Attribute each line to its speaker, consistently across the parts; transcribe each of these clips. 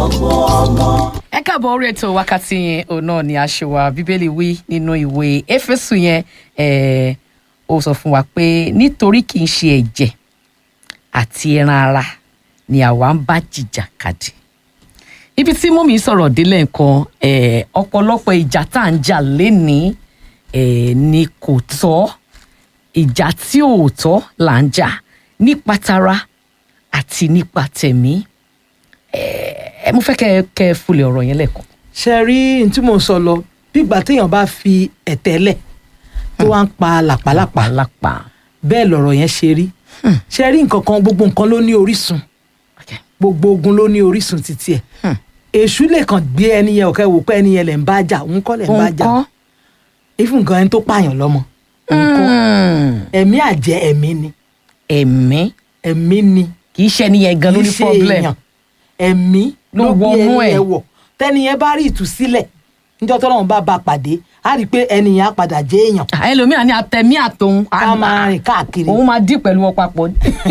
Speaker 1: gbogbo ọmọ.
Speaker 2: ẹ káàbọ̀ orí ètò wákàtí yẹn òun náà ni aṣèwà bíbélì wí nínú ìwé éfésù yẹn ó sọ fún wa pé nítorí kì í ṣe ẹ̀jẹ̀ àti ẹran ara ni àwa ń bá jìjàkadì. Ibi tí mọ́mí sọ̀rọ̀ délẹ̀ nǹkan ọ̀pọ̀lọpọ̀ ìjà tá à ń jà lénìí ni kò tọ́, ìjà tí ò tọ́ là ń jà nípa tara àti nípa tẹ̀mí. Mo fẹ́ kẹ́ fúlẹ̀ ọ̀rọ̀ yẹn lẹ́kọ̀ọ́.
Speaker 3: ṣe rí n tí mo sọ lọ bí ìgbà téèyàn bá fi ẹ̀tẹ́lẹ̀ tó wá ń pa làpálàpá bẹ́ẹ̀ lọ̀rọ̀ yẹn ṣe rí. ṣe rí nǹkan kan, gbogbo nǹkan ló ní orísun, gbogbo ogun ló ní orísun títí ẹ̀. Èṣù lè kàn gbé ẹni yẹn ọ̀kẹ́ wò pé ẹni yẹn lẹ̀ ń bá jà, òun kọ́ lẹ̀ ń bá jà. ifun nǹkan ẹni tó pààyàn lọ́mọ ẹ̀mí àjẹ́ ẹ̀mí ni. ẹ̀mí ni
Speaker 2: kì í ṣe ẹni yẹn gan ló ní problem.
Speaker 3: ẹ̀mí
Speaker 2: ló
Speaker 3: ló bí
Speaker 2: wọnú
Speaker 3: ẹni
Speaker 2: ẹ̀.
Speaker 3: yẹn wọ̀. tẹ́ni yẹn bá rí ìtúsílẹ̀ níjọ́ tọ́lọ́run bá bá pàdé á rí i pé ẹni yẹn á padà jẹ́ èèyàn.
Speaker 2: ẹlòmíràn ní àtẹ̀mí àtòun
Speaker 3: á máa rìn káàkiri.
Speaker 2: òun máa dì pẹ̀lú wọn papọ̀.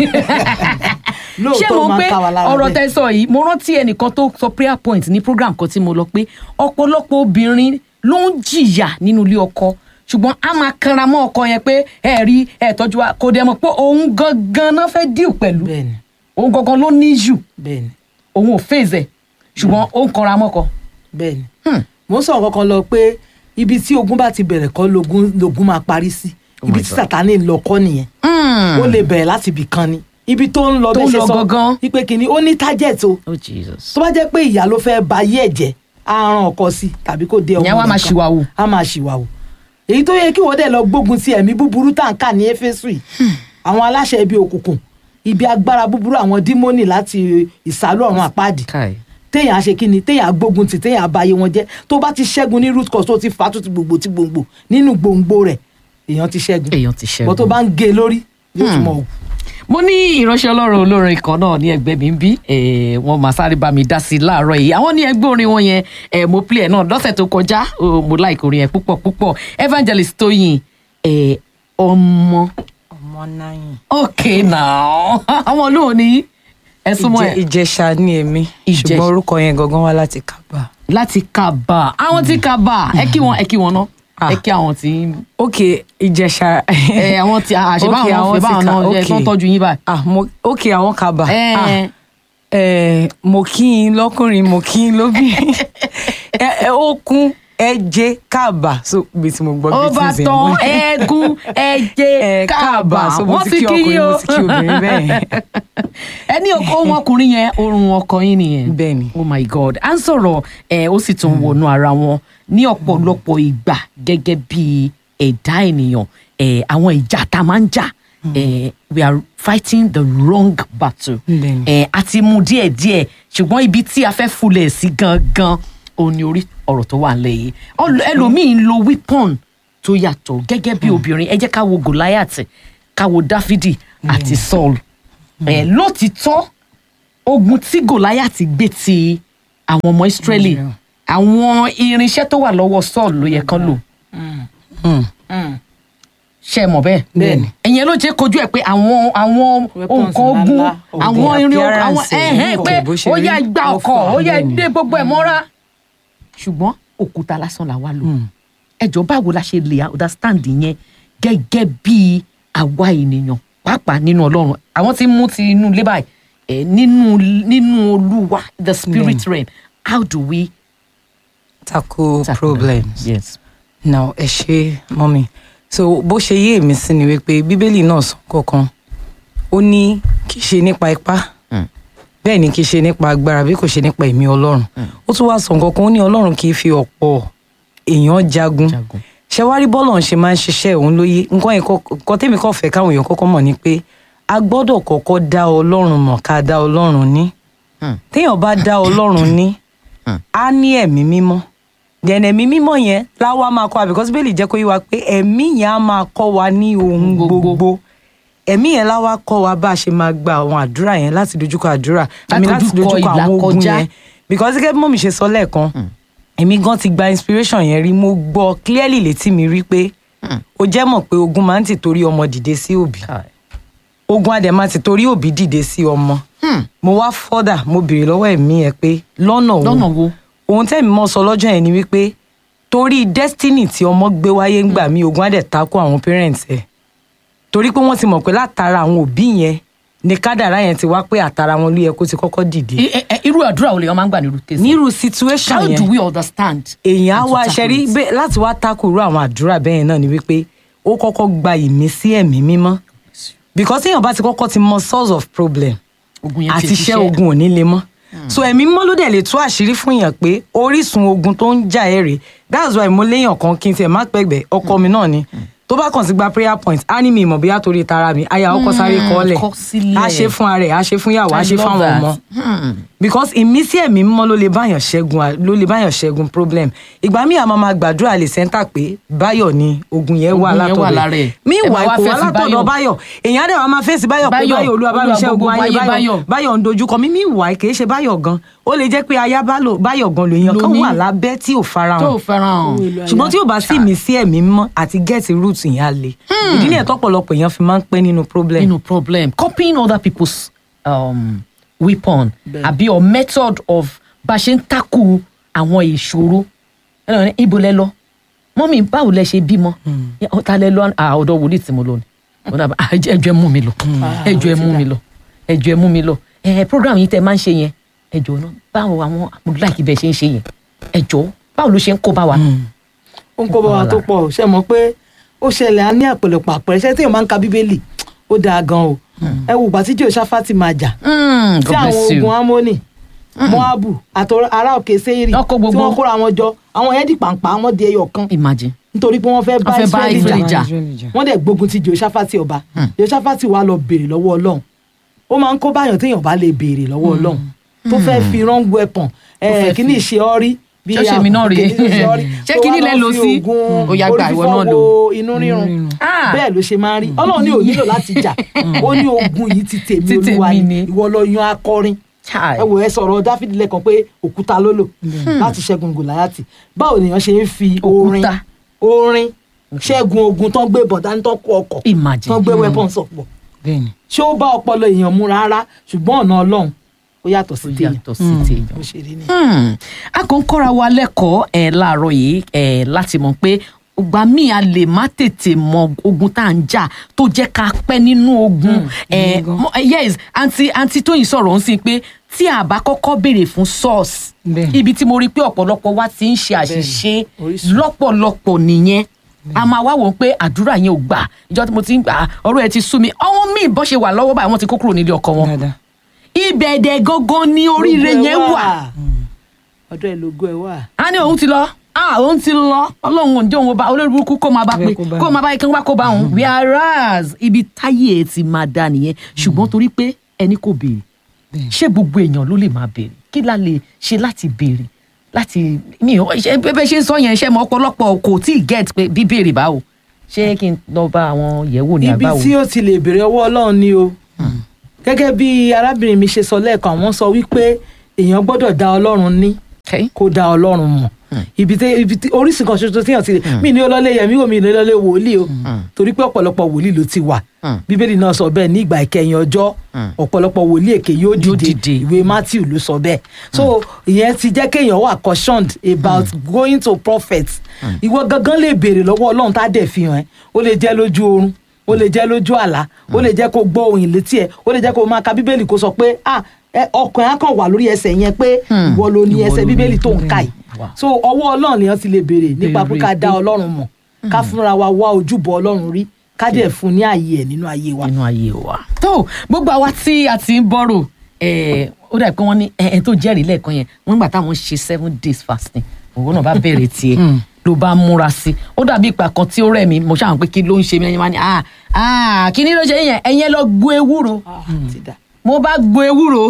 Speaker 2: ṣé mo pé ọ̀rọ̀ tẹ́ sọ yìí mo rántí ẹnìkan tó sọ prayer point ní program kan tí mo lọ pé ọ̀pọ̀lọpọ̀ obìnrin ló ń jìyà nínú ilé ọkọ ṣùgbọ́n a máa kanra mọ́ ọkọ yẹn pé ẹ rí ẹ tọ́jú wa kò dẹ̀ mọ̀ pé òun gangan náà fẹ́ díù pẹ̀lú òun gangan ló ní jù òun ò fèsì ṣùgbọ́n ó ń kanra mọ́kọ.
Speaker 3: bẹ́ẹ̀ni mo ń sọ kankan lọ pé ibi tí ogun bá ti bẹ̀rẹ̀ kọ́ lógun máa parí sí, ibi tí Sátánì lọ kọ́ nìyẹn. ó lè bẹ̀rẹ̀ láti ibì kan ni ibi tó ń lọ bẹ́ẹ̀ ṣe sọ wípé kìíní ó ní target o. tó bá jẹ́ pé ìyá ló fẹ́ ba ayé ẹ̀ jẹ́ á rán ọkọ sí tàbí kó dé ọmọ nìkan.
Speaker 2: ìyẹn wá máa ṣìwàwù.
Speaker 3: á máa ṣìwàwù. èyí tó yẹ kí wọ́n dẹ̀ lọ gbógun ti ẹ̀mí búburú tá à ń kà ní Éfésù yìí. àwọn aláṣẹ ibi òkùnkùn, ibi agbára búburú, àwọn dímọ́nì láti ìsàlù ọ̀run àpáàdì. téèyàn á ṣe kí ni, téèyàn á gbógun tì, téèyàn á ba ayé wọn jẹ́. tó bá ti ṣẹ́gun ní root cause tó ti fà á tó ti gbòǹgbò nínú gbòǹgbò rẹ̀ èèyàn ti ṣẹ́gun. bọ́ tó bá ń gé lórí yóò tún mọ̀ ọ́.
Speaker 2: mo ní ìránṣẹ́ ọlọ́run olórin kan náà ní ẹgbẹ́ mi ń bí wọ́n máa sáré bá mi dá sí i láàárọ̀ yìí. àwọn ní ẹgbẹ́ orin wọn yẹn mo play ẹ̀ náà lọ́sẹ̀ tó kọjá mo like orin yẹn púpọ̀. Evangelist Tóyìn ọmọ
Speaker 4: náyìn.
Speaker 2: okay now àwọn olóhùn ní ẹ̀sùn mọ́ ẹ̀.
Speaker 4: Ìjẹ̀ṣà ni èmi ṣùgbọ́n orúkọ yẹn gangan wá láti Kábà.
Speaker 2: láti Kábà àwọn tí Kábà ẹ kí wọn náà ẹ kí àwọn tí.
Speaker 4: ok Ìjẹ̀ṣà.
Speaker 2: àwọn tí àṣebáwọn náà tó ń tọ́jú yín báyìí.
Speaker 4: ok àwọn Kábà. mo kí yín lọ́kùnrin mo kí yín lóbìnrin. ó kún ẹjẹ Kábà so bí tí mo gbọ́ bí tí ń sè
Speaker 2: ó bá tán ẹgún ẹjẹ Kábà
Speaker 4: wọ́n ti kí ọkùnrin mo ti kí obìnrin bẹ́ẹ̀.
Speaker 2: ẹni ohun ọkùnrin yẹn orun ọkọ yín nìyẹn.
Speaker 4: bẹ́ẹ̀ni.
Speaker 2: oh my god à ń sọ̀rọ̀ ó sì tún wọnú ara wọn ní ọ̀pọ̀lọpọ̀ ìgbà gẹ́gẹ́ bí ẹ̀dá ènìyàn àwọn ìjà tá a máa ń jà we are fighting the wrong battle. àti mú díẹ̀díẹ̀ ṣùgbọ́n ibi tí a fẹ́ fulẹ̀ sí gangan ó ní orí ọ̀rọ̀ tó wà nílẹ̀ yìí. ẹlòmíín lo weapon tó yàtọ̀ gẹ́gẹ́ bí obìnrin. ẹ jẹ́ ká wo Goliath ká wo Dáfídì àti Saul. lótìtọ́ ogun tí Goliath gbé ti àwọn ọmọ Ísírẹ́lì àwọn irinṣẹ́ tó wà lọ́wọ́ Saul ló yẹ kán lò. ṣe mọ̀ bẹ́ẹ̀.
Speaker 3: bẹ́ẹ̀ni.
Speaker 2: ẹ̀yẹn ló jẹ́ kojú ẹ̀ pé àwọn nǹkan ogun àwọn irin àwọn pé ó yẹ gbá ọkọ̀ ó yẹ dé gbogbo ẹ̀ mọ́ra ṣùgbọ́n òkúta lásán la wá lò. ẹjọ́ báwo la ṣe lè understand yẹn gẹ́gẹ́ bí àwa ènìyàn pàápàá nínú Ọlọ́run àwọn tí mú ti inú ilé báyìí nínú Olúwa the spirit realm how do we
Speaker 4: tackle problems.
Speaker 2: yes.
Speaker 4: now ẹ ṣe mọ́mí so bó ṣe yé èmi sí ni wípé Bíbélì náà sọ kankan ó ní kì í ṣe nípa ipá bẹ́ẹ̀ ni kì í ṣe nípa agbára bí kò ṣe nípa ẹ̀mí Ọlọ́run ó tún wá sọ nǹkan kan ó ní Ọlọ́run kì í fi ọ̀pọ̀ èèyàn jagun ṣe wá rí bọ́ọ̀lù ṣe máa ń ṣiṣẹ́ òun lóye nǹkan tèmi kàn fẹ́ káwọn èèyàn kọ́kọ́ mọ̀ ni pé a gbọ́dọ̀ kọ́kọ́ dá Ọlọ́run mọ̀ ká dá Ọlọ́run ní téèyàn bá dá Ọlọ́run ní á ní ẹ̀mí mímọ́ then ẹ̀mí mímọ́ yẹn láwa máa kọ́ wa because Bíbélì jẹ́ kó yé wa pé ẹ̀mí yẹn á máa kọ́ wa ní ohun gbogbo ẹ̀mí yẹn láwa kọ́ wa bá a ṣe máa gba àwọn àdúrà yẹn láti dojúkọ àdúrà àmì láti dojúkọ àwọn ogun yẹn because gẹ́gẹ́ bí mọ́mì ṣe sọ lẹ́ẹ̀kan èmi gan ti gba inspiration yẹn rí mo gbọ́ clearly létí mi rí pé ó jẹ́ mọ̀ pé ogun máa ń tì torí ọmọ dìde sí òbí ogun adẹ̀má ti torí òbí dìde sí ọmọ mo wá fọ́dà mo béèrè lọ́wọ́ ẹ̀mí ẹ̀ pé lọ́nà wo ohun tẹ́mi mọ́ sọ lọ́jọ́ yẹn ni wípé torí destiny tí ọmọ gbé wáyé ń gbà mí ogun adẹ̀ takò àwọn parents ẹ̀ torí pé wọ́n ti mọ̀ pé látara àwọn òbí yẹn ni kádàrá yẹn ti wá pé àtàrà wọn ló yẹ kó ti kọ́kọ́ dìde.
Speaker 2: irú àdúrà wo lè wọn máa ń gbà nírú tẹsán.
Speaker 4: nírú situation yẹn
Speaker 2: how do we understand.
Speaker 4: èèyàn á wá ṣẹ́rí láti wá takò irú àwọn àdúrà bẹ́ẹ̀ náà ni wípé ó kọ́kọ́ gba ìmísí ẹ̀mí mímọ́ because èèyàn bá ti kọ́kọ́ ti mọ source of problem àti iṣẹ́ ogun ò ní le mọ́ so ẹ̀mí mímọ́ ló dẹ̀ lè tú àṣírí fún yàn pé orísun ogun tó ń jà ẹ́ rèé that's why mo léèyàn kan kí n tiẹ̀ má pẹ́gbẹ́ ọkọ mi náà ni tó bá kàn sí gba prayer point á ní mi ìmọ̀ bóyá torí tara mi àyà ọkọ sáré kọ́lẹ̀ á ṣe fún ara ẹ̀ á ṣe fún yàwó á ṣe fún àwọn ọmọ because ìmísí ẹ̀mí mímọ́ ló lè báyàn ṣẹ́gun problem ìgbà míì àmọ́ máa gbàdúrà lè sẹ́ńtà pé báyọ̀ ni ogun yẹn wà látọ̀dọ̀ ẹ̀ míwà kò wá látọ̀dọ̀ báyọ̀ èèyàn dẹ̀ wá máa fèsì báyọ̀ pé báyọ̀ olúwa bá mi ṣẹ́gun ayé báyọ̀ ń dojúkọ mi míwà kì í ṣe báyọ̀ gan ó lè jẹ́ pé aya báyọ̀ gan lèèyàn kan wà lábẹ́ tí ò farahàn ṣùgbọ́n tí ò bá sí ìmísí ẹ̀mí mímọ́ àti get root yẹn á le ìdí nìyẹn tọ́pọ̀lọpọ̀ èèyàn fi máa ń pẹ́ nínú problem.
Speaker 2: Copying other people's weapon àbí or method of bá ṣe ń takù àwọn ìṣòro ibo lẹ lọ mọ́mí báwo lẹ ṣe bímọ ọ̀tá lẹ lọ ọ̀dọ̀ wòlíì tí mo lọ ni ẹjọ́ ẹ mú mi lọ ẹjọ́ ẹ mú mi lọ program yìí tẹ máa ń ṣe yẹn ẹjọ́ náà báwo àwọn amúdúláìkì bẹ́ẹ̀ ṣe ń ṣe yẹn ẹjọ́ báwo ló ṣe ń kó bá wa.
Speaker 3: ó ń kó bá wa tó pọ̀ ṣe mọ̀ pé ó ṣẹlẹ̀ á ní àpẹ̀lẹ̀pọ̀ àpẹẹrẹ ṣé téèyàn máa ń ka bíbélì ó dáa gan o ẹ wò ìgbà tí Jèhóṣáfátì máa jà tí àwọn ogun Ámónì Móábù àti ará òkè Séírì tí wọ́n kóra wọn jọ àwọn yẹn di pàǹpà wọn di ẹyọ kan nítorí pé wọ́n fẹ́ bá Ísírẹ́lì jà wọ́n dẹ̀ gbógun ti Jèhóṣáfátì ọba Jèhóṣáfátì wá lọ béèrè lọ́wọ́ Ọlọ́run ó máa ń kó báyọ̀ téèyàn bá lè béèrè lọ́wọ́ Ọlọ́run tó fẹ́ fi wrong weapon kí ni ìṣe ọ rí bí
Speaker 2: ṣọ́ọ̀ṣì mi náà rèé ṣé kí ni lẹ lò sí òyà gbà ìwọ náà lò
Speaker 3: inú rírun bẹ́ẹ̀ ló ṣe máa ń rí Ọlọ́run ní ò nílò láti jà ó ní ogun yìí ti tèmi Olúwa ni ìwọ lọ yan akọrin ẹ wò ẹ sọ̀rọ̀ Dáfídì lẹ́ẹ̀kan pé òkúta ló lò láti ṣẹ́gun Gòláyátì báwo nìyẹn ṣe ń fi orin ṣẹ́gun ogun tán gbé bọ̀dá ní tán kó ọkọ̀ tán gbé weapons ọ̀pọ̀ ṣé ó bá ọpọlọ èèyàn mu rárá ṣùgbọ́n ọ̀nà Ọlọ́run ó yàtọ̀ sí téèyàn.
Speaker 2: a kàn ń kọ́ra wa lẹ́kọ̀ọ́ láàárọ̀ yìí láti mọ̀ pé ìgbà míì a lè má tètè mọ ogun tá à ń jà tó jẹ́ ká pẹ́ nínú ogun yes àǹtí Tóyìn sọ̀rọ̀ ń sìn pé tí a bá kọ́kọ́ béèrè fún source ibi tí mo rí pé ọ̀pọ̀lọpọ̀ wa ti ń ṣe àṣìṣe lọ́pọ̀lọpọ̀ nìyẹn a máa wá wò ó pé àdúrà yẹn ò gbà ìjọ tí mo ti ń gbà ọ̀rọ̀ ẹ ti sú mi ọ̀hún mi bọ́ ṣe wà lọ́wọ́ báyìí wọ́n ti kó kúrò nílé ọkọ wọn ibẹ̀ dẹ̀ gangan ni oríire yẹn wà.
Speaker 3: ọ̀dọ̀ ẹ̀ lógo ẹ̀ wà.
Speaker 2: a ní òun ti lọ òun ti lọ Ọlọ́run òun jẹ́ òun bá olórí burúkú kó máa bá pé kó máa bá ikán wá kó bá òun whereas ibi táyé ẹ̀ ti máa dá nìyẹn ṣùgbọ́n torí pé ẹni kò béèrè ṣé gbogbo èèyàn ló lè máa béèrè kí la lè ṣe láti béèrè láti mi ò bẹ́ẹ̀ ṣe ń sọ yẹn ṣe mọ ọ̀pọ̀lọpọ̀ kò tí ì get pé bíbèrè báwo ṣé kí n lọ bá àwọn yẹ̀wò ní àbáwò.
Speaker 3: ibi tí ó ti lè béèrè ọwọ́ Ọlọ́run ni o gẹ́gẹ́ bí arábìnrin mi ṣe sọ lẹ́ẹ̀kan àwọn sọ wípé èèyàn gbọ́dọ̀ dá Ọlọ́run ní kó dá Ọlọ́run mọ̀ ibi tí orísun kan ṣoṣo tíyàn ti mí ní ọlọ́lẹ̀ yẹmí wò mí ní ọlọ́lẹ̀ wòlíì o torí pé ọ̀pọ̀lọpọ̀ wòlíì ló ti wà bíbélì náà sọ bẹ́ẹ̀ ní ìgbà ìkẹyìn ọjọ́ ọ̀pọ̀lọpọ̀ wòlíì èké yóò dìde ìwé Matthew ló sọ bẹ́ẹ̀ so ìyẹn ti jẹ́ kéèyàn wà cautioned about going to prophets ìwọ gangan lè béèrè lọ́wọ́ Ọlọ́run tá dẹ̀ fi hàn ẹ́ ó lè jẹ́ lójú oorun ó lè jẹ́ lójú àlá ó lè jẹ́ kó gbọ́ ohùn létí ẹ̀ ó lè jẹ́ kó máa ka bíbélì kó sọ pé ọkàn á kàn wà lórí ẹsẹ̀ yẹn pé ìwọ ló ní ẹsẹ̀ bíbélì tó ń ka yìí so ọwọ́ Ọlọ́run lèèyàn ti lè béèrè nípa pé ká dá Ọlọ́run mọ̀ ká fúnra wa wá ojúbọ Ọlọ́run rí ká dẹ̀ fún ní ààyè ẹ̀ nínú ayé wa.
Speaker 2: tó gbogbo àwa tí a ti ń bọ̀rọ̀ ó dà pé wọ́n ní tó jẹ́rìí lẹ́ẹ̀kan yẹn wọ́n gbà táwọn ṣe 7 days fasting òun náà bá bẹ̀rẹ̀ tiẹ̀ ló bá múra sí ó dàbí ìgbà kan tí ó rẹ̀ mí mo ṣàwọn pé kí ló ń ṣe mí ẹ̀yin wá ní kí ni ló ṣe yẹn ẹ̀yin lọ gbó ewúro mo bá gbó ewúro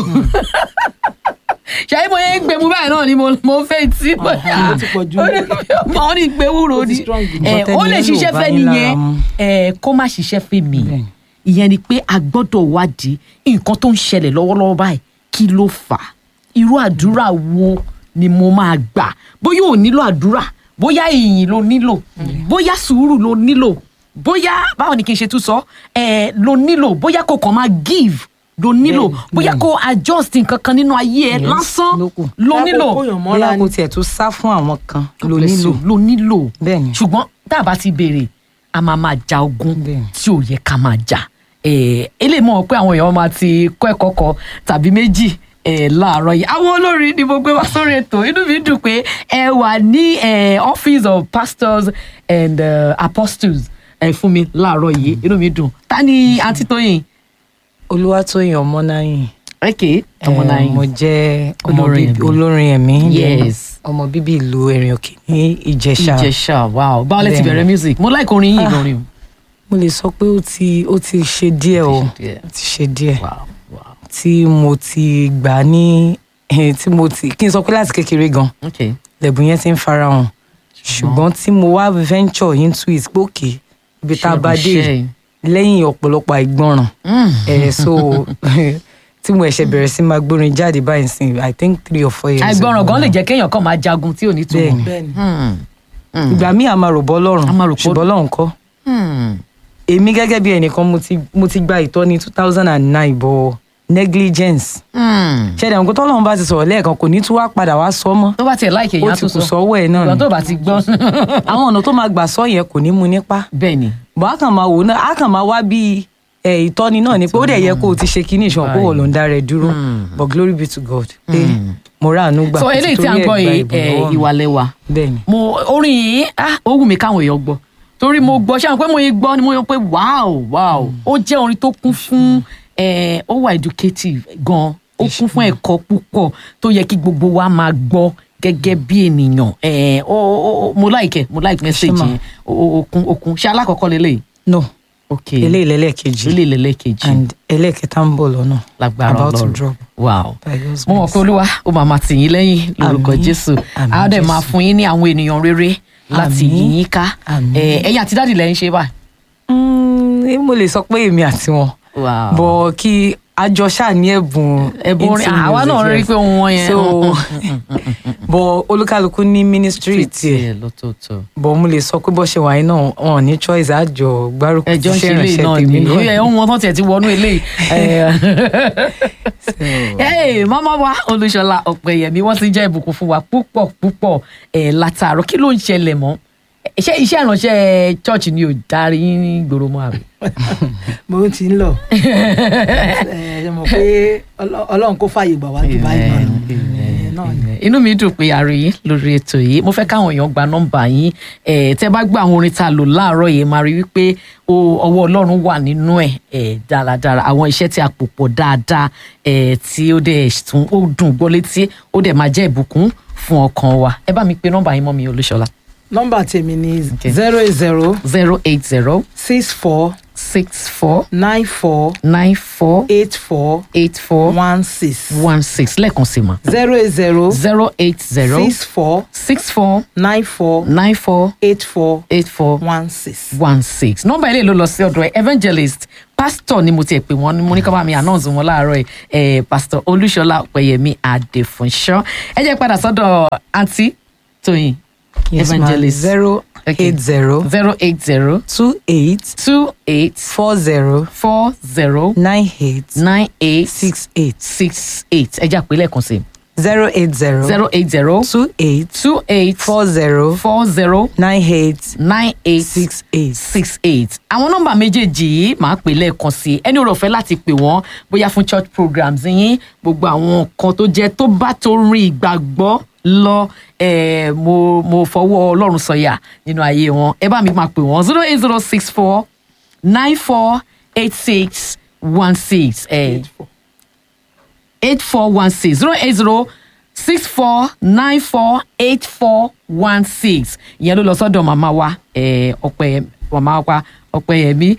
Speaker 2: ṣáà mo yẹn ń gbé mu báyìí náà ni mo fẹ́ tí mo ní gbé ewúro ni ó lè ṣiṣẹ́ fẹ́ nìyẹn kó má ṣiṣẹ́ fẹ́ mi ìyẹn ni pé a gbọ́dọ̀ wádìí nǹkan tó ń ṣẹlẹ̀ lọ́wọ́lọ́wọ́ báyìí kí ló fà á irú àdúrà wo ni mo máa gbà bóyá ò nílò àdúrà bóyá ìyìn ló nílò bóyá sùúrù ló nílò bóyá báwo ni kí n ṣe tún sọ lo nílò bóyá kò kàn máa give lo nílò bóyá kò adjust nǹkan kan nínú ayé ẹ lásán lo nílò
Speaker 4: bóyá kò tiẹ̀ tún sá fún àwọn kan
Speaker 2: lo nílò
Speaker 4: bẹ́ẹ̀ni
Speaker 2: ṣùgbọ́n tá a bá ti béèrè a máa ja ogun tí ò yẹ ká máa jà eléyìí mọ̀ pé àwọn èèyàn máa ti kọ́ ẹ̀kọ́ kan tàbí méjì láàárọ̀ yìí àwọn olórin ni mo gbé wá sórí ètò inú mi dùn pé ẹ wà ní office of pastors and apostles fún mi láàárọ̀ yìí inú mi dùn ta ni àǹtí Tóyìn.
Speaker 4: Olúwatóyìn Ọmọnáyìn.
Speaker 2: ok Ọmọnáyìn.
Speaker 4: mo jẹ́ olórin ẹ̀mí.
Speaker 2: yes
Speaker 4: ọmọ bíbí ìlú Ẹ̀rìn Òkè ní Ìjẹ̀ṣà.
Speaker 2: Ìjẹ̀ṣà wow báwo lẹ ti bẹ̀rẹ̀ music mo like orin yìí gan-an.
Speaker 4: mo lè sọ pé ó ti ṣe díẹ̀ ó ti ṣe díẹ̀ tí mo ti gbà ní tí mo ti kí n sọ pé láti kékeré gan lẹ́bùn yẹn ti ń farahàn ṣùgbọ́n tí mo wá venture into it pé òkè ibi tá a bá dé lẹ́yìn ọ̀pọ̀lọpọ̀ àìgbọràn so tí mo ẹ̀ṣẹ̀ bẹ̀rẹ̀ sí máa gbórin jáde báyìí sí I think 3 or 4 years.
Speaker 2: àìgbọràn gan lè jẹ́ kéèyàn kàn máa jagun tí ò ní túmọ̀.
Speaker 4: ìgbà míì a máa rò bọ́ lọ́rùn ṣùgbọ́n lọ́rùn kọ́ èmi gẹ́gẹ́ bí ẹnìkan mo ti gba ìtọ́ni 2009 bọ̀ negligence. ṣẹ̀dá nǹkan tọ́lọ́run bá ti sọ̀rọ̀ lẹ́ẹ̀kan kò ní tún wá padà wá sọ mọ́.
Speaker 2: tó bá tiẹ̀ láìkè yẹn á tún sọ
Speaker 4: ó ti kù sọ́wọ́ ẹ̀ náà ni.
Speaker 2: ìgbà tó bá ti gbọ́.
Speaker 4: àwọn ọ̀nà tó máa gbà sọ yẹn kò ní mú nípa.
Speaker 2: bẹ́ẹ̀ni.
Speaker 4: bọ́ a kàn máa wò náà a kàn máa wá bí ìtọ́ni náà ni pé ó dẹ̀ yẹ kó o ti ṣe kíní ìṣàn kó o lọ ń dá rẹ dúró but glory be to God. mo rà àánú gbà.
Speaker 2: so eléyìí tí a ń gbọ́ yìí ìwàlẹ́wà.
Speaker 4: bẹ́ẹ̀ni.
Speaker 2: orin yìí ó wù mí káwọn èèyàn gbọ́ torí mo gbọ́ ṣáà pé mo yẹ gbọ́ ni mo yọ pé wow ó jẹ́ orin tó kún fún ó wà educative gan ó kún fún ẹ̀kọ́ púpọ̀ tó yẹ kí gbogbo wa máa gbọ́ gẹ́gẹ́ bí ènìyàn mo like message yẹn okun ṣé alákọ̀ọ́kọ́ lélẹ̀.
Speaker 4: no
Speaker 2: okay
Speaker 4: eléyìí lẹ́lẹ́kejì and ẹlẹ́kẹta ń bọ̀ lọ́nà
Speaker 2: lágbára
Speaker 4: about to drop.
Speaker 2: wow mo mọ̀ pé olúwa ó máa tì yín lẹ́yìn lórúkọ Jésù á dẹ̀ máa fún yín ní àwọn ènìyàn rere láti yìn yín ká ẹ̀yin àti dáàdì lẹ́yìn ṣe báyìí.
Speaker 4: mo lè sọ pé èmi àti wọn bọ̀ kí àjọ ṣáà ní ẹ̀bùn
Speaker 2: orin àwa náà rí pé òun wọn yẹn.
Speaker 4: so bọ̀ olúkálùkù ní ministry tiẹ̀ bọ̀ mo lè sọ pé bó ṣe wà yín náà wọn ò ní choice àjọ gbárùkù tí ṣe ìrìnsẹ̀ tèmi náà.
Speaker 2: ohun wọn tó tiẹ̀ ti wọnú eléyìí. mama wa Olúṣọlá Ọpẹ́yẹmí wọ́n ti jẹ́ ìbùkún fún wa púpọ̀ látàárọ̀ kí ló ń ṣẹlẹ̀ mọ́ iṣẹ́ ìránṣẹ́ church ni ò darí ní ìgboro mọ́ àbí.
Speaker 3: mo ti ń lọ ṣe mọ̀ pé Ọlọ́run kó fààyè gbà wá jù báyìí náà.
Speaker 2: inú mi dùn pé a rí yín lórí ètò yìí mo fẹ́ káwọn èèyàn gba nọ́mbà yín tẹ́ bá gbọ́ àwọn orin tá a lò láàárọ̀ yìí máa rí wípé ọwọ́ Ọlọ́run wà nínú ẹ̀ dáradára àwọn iṣẹ́ tí a pò pọ̀ dáadáa tí ó dẹ̀ tún ó dùn gbọ́ létí ó dẹ̀ máa jẹ́ ìbùkún fún ọkàn wa ẹ bá mi pe nọ́mbà yín mọ́ mi Olúṣọlá.
Speaker 3: nọ́mbà tèmi ni 080
Speaker 2: 080
Speaker 3: 64
Speaker 2: 64
Speaker 3: 94
Speaker 2: 94
Speaker 3: 84
Speaker 2: 84
Speaker 3: 16
Speaker 2: 16 lẹ́ẹ̀kan sí ma.
Speaker 3: 080
Speaker 2: 080
Speaker 3: 64
Speaker 2: 64
Speaker 3: 94
Speaker 2: 94
Speaker 3: 84
Speaker 2: 84
Speaker 3: 16.
Speaker 2: 16 nọ́mbà ilé ló lọ sí ọ̀dọ̀ evangelist pastor ni mo ti pè wọ́n mo ní ká bá mi announce wọn láàárọ̀ pastor Olúṣọlá Ọpẹ́yẹmí Adéfúnṣọ́ ẹ jẹ́ padà sọ́dọ̀ àǹtí Tóyìn.
Speaker 4: Yes,
Speaker 2: evangelist
Speaker 4: 080
Speaker 2: 080
Speaker 4: 28
Speaker 2: 40
Speaker 4: 98
Speaker 2: 98
Speaker 4: 68
Speaker 2: 68 ẹ jẹ́ àpè lẹ́ẹ̀kan sí
Speaker 4: 080
Speaker 2: 080
Speaker 4: 28
Speaker 2: 28
Speaker 4: 40
Speaker 2: 40
Speaker 4: 98
Speaker 2: 98
Speaker 4: 68.
Speaker 2: 68 àwọn nọ́mbà méjèèjì yìí máa pè lẹ́ẹ̀kan sí ẹni ọ̀rọ̀ fẹ́ láti pè wọ́n bóyá fún church programs yín gbogbo àwọn nǹkan tó jẹ́ tó bá tó rin ìgbàgbọ́ lọ mo fọwọ́ Ọlọ́run sọ̀yà nínú ayé wọn ẹ bá mi máa pè wọ́n 08064 94 86 16 8416 080 64 94 8416 ìyẹn ló lọ sọ́dọ̀ màmá wa Ọpẹ́yẹmí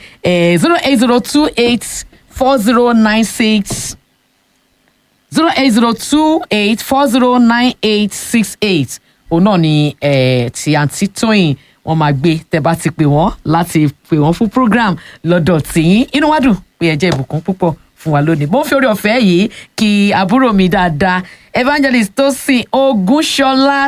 Speaker 2: 08028 4096 08028409868 òun náà ni ti àǹtí Tóyìn wọ́n máa gbé tẹ́ bá ti pè wọ́n láti pè wọ́n fún program lọ́dọ̀ tìyín inú wa dùn pé ẹ jẹ́ ìbùkún púpọ̀ fún wa lónìí mo ń fi orí ọ̀fẹ́ yìí kí àbúrò mi dáadáa evangelist Tósìn Ògúnṣọlá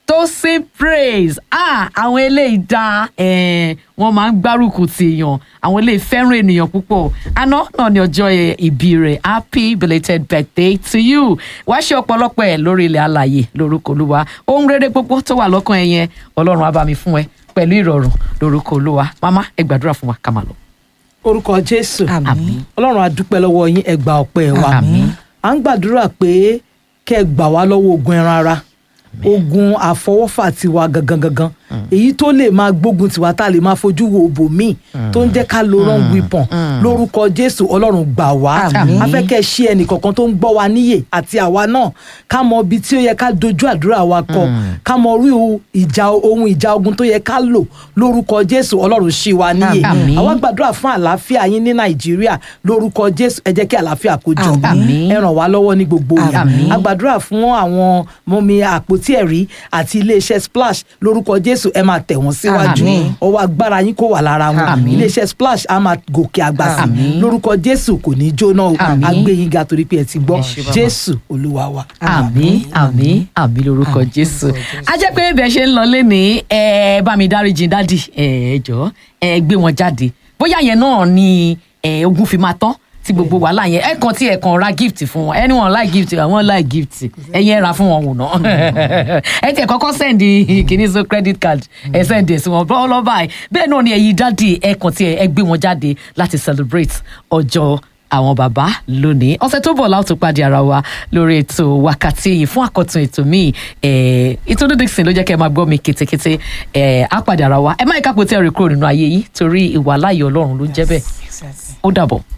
Speaker 2: Tosin Praise àwọn eléyìí dá wọ́n máa ń gbárùkù ti èèyàn, àwọn eléyìí fẹ́ràn ènìyàn púpọ̀. Àná náà ni ọjọ́ ìbí rẹ̀. Happy belated birthday to you. Wá ṣe ọ̀pọ̀lọpọ̀ ẹ̀ lórí ilẹ̀ alààyè lórúkọ Olúwa. Ohun rere gbogbo tó wà lọ́kàn ẹ yẹn Ọlọ́run á bá mi fún ẹ pẹ̀lú ìrọ̀rùn lórúkọ Olúwa. Màmá ẹ gbàdúrà fún wa ká máa lọ.
Speaker 3: Orúkọ Jésù.
Speaker 4: Àmín.
Speaker 3: Ọlọ́run a dúpẹ́ lọ́wọ́ yín, ẹ gba ọpẹ́ wa.
Speaker 2: Àmín.
Speaker 3: À ń gbàdúrà pé kẹ́ ẹ gbà wá lọ́wọ́ ogun ẹran ara, ogun àfọwọ́fà tiwa gangan èyí tó lè máa gbógun tiwa tá a lè máa fojú wo òbòmíì tó ń jẹ́ ká lo wrong weapon. Lórúkọ Jésù Ọlọ́run gbà wá.
Speaker 4: Àmín.
Speaker 3: A fẹ́ kẹ́ ẹ ṣí ẹnì kọ̀ọ̀kan tó ń gbọ́ wa níyè àti àwa náà ká mọ ibi tí ó yẹ ká dojú àdúrà wa kọ, ká mọ orí ohun ìjà ogun tó yẹ ká lò. Lórúkọ Jésù Ọlọ́run ṣí wa níyè.
Speaker 2: Àmín.
Speaker 3: Àwa gbàdúrà fún àlàáfíà yín ní Nàìjíríà. Lórúkọ Jésù ẹ jẹ́ kí àlàáfíà kó jọba.
Speaker 2: Àmín.
Speaker 3: Ẹ ràn wá lọ́wọ́ ní gbogbo ìyà.
Speaker 2: Àmín.
Speaker 3: A gbàdúrà fún àwọn mọ́mí àpótí ẹ̀rí àti iléeṣẹ́ Splash. Lórúkọ Jésù ẹ máa tẹ̀ wọ́n síwájú.
Speaker 2: Àmín.
Speaker 3: Ọwọ́ agbára yín kó wà lára wọn.
Speaker 2: Àmín.
Speaker 3: Iléeṣẹ́ Splash á máa gòkè àgbà sí.
Speaker 2: Àmín.
Speaker 3: Lórúkọ Jésù kò ní jóná o.
Speaker 2: Àmín.
Speaker 3: A gbé yín ga torí pé ẹ ti gbọ́.
Speaker 2: Ẹ ṣé bàbá.
Speaker 3: Jésù Olúwa wa.
Speaker 2: Àmín àmín àmín lórúkọ Jésù. A jẹ́ pé bẹ́ẹ̀ ṣe ń lọ lénìí ẹ bá mi dáríjì dádì ẹ jọ̀ọ́ ẹ gbé wọn jáde. Bóyá yẹn náà ni ogun fi máa tán tí gbogbo wàhálà yẹn ẹ kàn tí ẹ kàn ra gift fún wọn anyone like gift àwọn like gift ẹ̀yin ẹ ra fún wọn wò náà ẹ tẹ kọ́kọ́ send kìíní so credit card ẹ send ẹ sí wọn bọ́ lọ́ báyìí bẹ́ẹ̀ náà ni ẹ̀yin dádì ẹ kàn tí ẹ gbé wọn jáde láti celebrate ọjọ́ àwọn bàbá lónìí. Ọ̀sẹ̀ tó bọ̀ láti pàdé ara wa lórí ètò wákàtí yìí fún àkọ́tún ètò míì ìtọ́jú Dixon ló jẹ́ kẹ́ ẹ máa gbọ́ mi kétékété á pàdé ara wa ẹ má ìkápò tí ẹ rí kúrò nínú ayé yìí torí ìwà láàyè Ọlọ́run ló ń jẹ́ bẹ́ẹ̀ ó dàbọ̀.